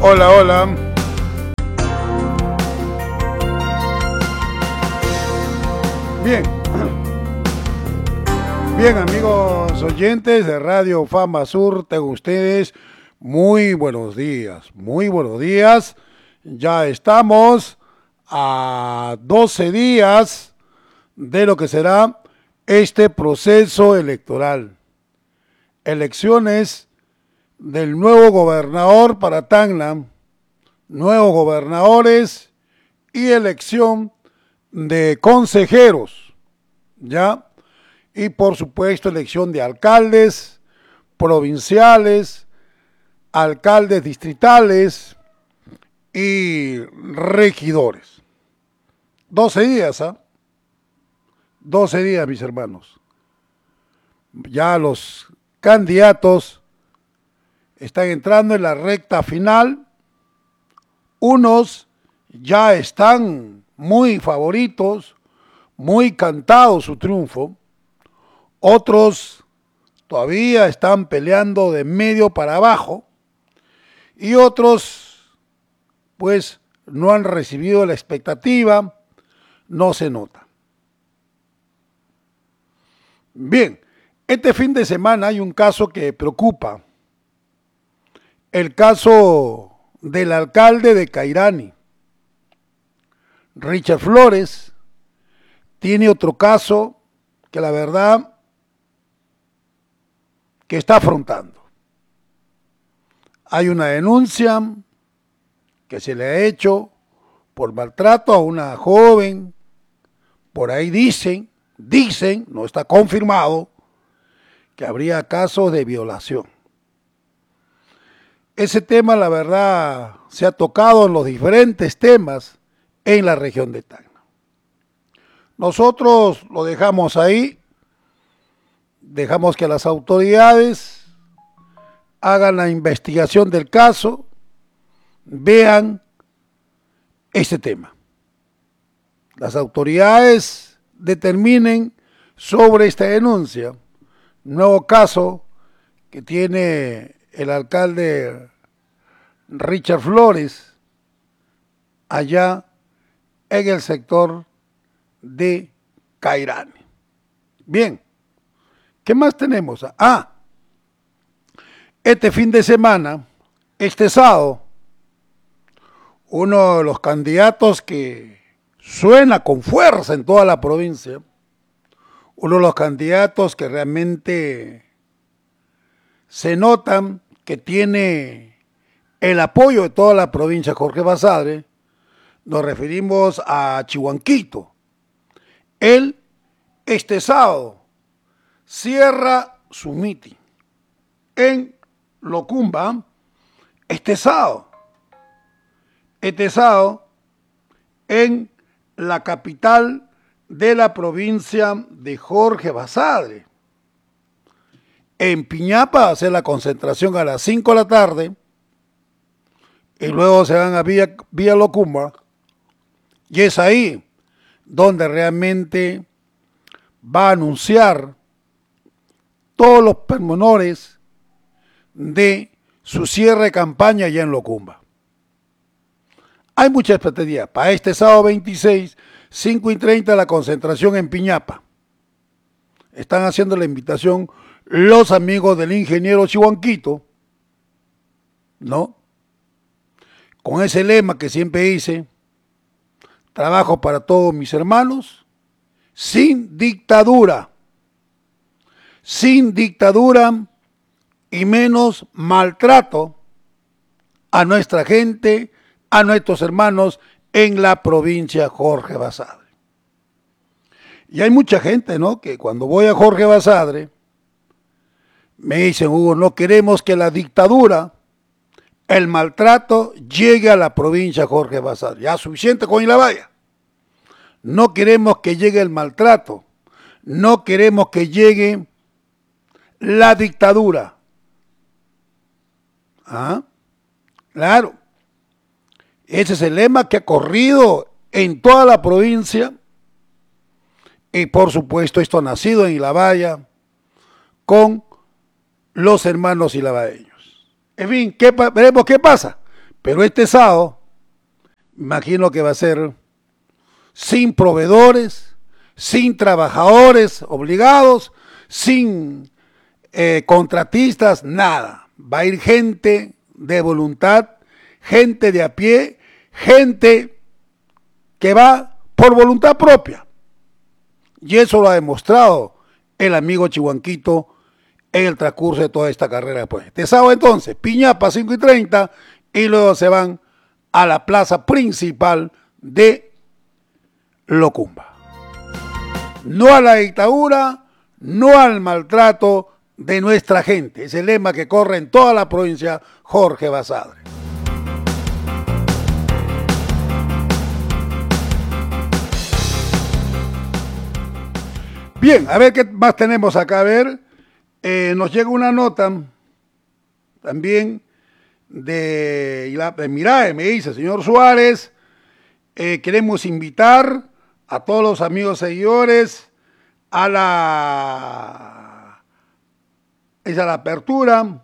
Hola, hola. Bien. Bien, amigos oyentes de Radio Fama Sur, tengan ustedes muy buenos días. Muy buenos días. Ya estamos a 12 días de lo que será este proceso electoral. Elecciones del nuevo gobernador para Tacna, nuevos gobernadores y elección de consejeros, ¿ya? Y por supuesto elección de alcaldes provinciales, alcaldes distritales y regidores. 12 días, ¿ah? 12 días, mis hermanos. Ya los candidatos están entrando en la recta final. Unos ya están muy favoritos, muy cantados su triunfo. Otros todavía están peleando de medio para abajo. Y otros, pues, no han recibido la expectativa, no se nota. Bien, este fin de semana hay un caso que preocupa. El caso del alcalde de Cairani, Richard Flores, tiene otro caso que la verdad que está afrontando. Hay una denuncia que se le ha hecho por maltrato a una joven. Por ahí dicen, no está confirmado, que habría casos de violación. Ese tema, la verdad, se ha tocado en los diferentes temas en la región de Tacna. Nosotros lo dejamos ahí, dejamos que las autoridades hagan la investigación del caso, vean ese tema. Las autoridades determinen sobre esta denuncia, nuevo caso que tiene el alcalde Richard Flores allá en el sector de Cairani. Bien, ¿qué más tenemos? Este fin de semana, este sábado, uno de los candidatos que suena con fuerza en toda la provincia, uno de los candidatos que realmente se notan que tiene el apoyo de toda la provincia, Jorge Basadre, nos referimos a Chihuanquito. Él, este sábado, cierra su mitin en Locumba, este sábado en la capital de la provincia de Jorge Basadre. En Piñapa va a hacer la concentración a las 5 de la tarde y luego se van a Villa Locumba, y es ahí donde realmente va a anunciar todos los pormenores de su cierre de campaña allá en Locumba. Hay mucha expectativa. Para este sábado 26, 5:30, la concentración en Piñapa. Están haciendo la invitación los amigos del ingeniero Chihuanquito, ¿no? Con ese lema que siempre dice: trabajo para todos mis hermanos, sin dictadura y menos maltrato a nuestra gente, a nuestros hermanos en la provincia Jorge Basadre. Y hay mucha gente, ¿no?, que cuando voy a Jorge Basadre me dicen: Hugo, no queremos que la dictadura, el maltrato llegue a la provincia Jorge Basadre. Ya suficiente con Ilabaya. No queremos que llegue el maltrato. No queremos que llegue la dictadura. Claro. Ese es el lema que ha corrido en toda la provincia. Y por supuesto esto ha nacido en Ilabaya con los hermanos ilabaeños. En fin, veremos qué pasa. Pero este sábado, imagino que va a ser sin proveedores, sin trabajadores obligados, sin contratistas, nada. Va a ir gente de voluntad, gente de a pie, gente que va por voluntad propia. Y eso lo ha demostrado el amigo Chihuanquito en el transcurso de toda esta carrera. Pues este sábado entonces, Piñapa 5:30 y luego se van a la plaza principal de Locumba. No a la dictadura, no al maltrato de nuestra gente. Es el lema que corre en toda la provincia Jorge Basadre. Bien, a ver qué más tenemos acá. A ver, nos llega una nota también de Mirae, me dice, señor Suárez, queremos invitar a todos los amigos seguidores a la apertura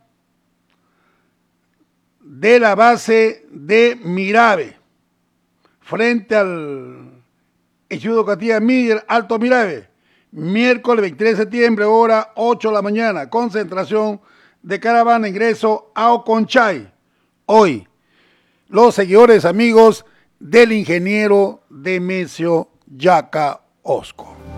de la base de Mirabe frente al Instituto Educativo Miller Alto Mirabe, miércoles 23 de septiembre, hora 8 de la mañana, concentración de caravana, ingreso a Oconchay. Hoy, los seguidores amigos del ingeniero Demesio Yaca Osco.